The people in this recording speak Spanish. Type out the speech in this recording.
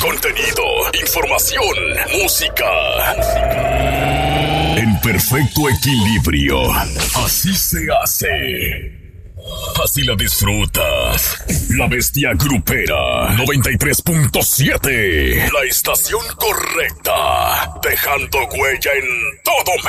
Contenido, información, música. En perfecto equilibrio. Así se hace. Así la disfrutas. La Bestia Grupera 93.7. La estación correcta. Dejando huella en todo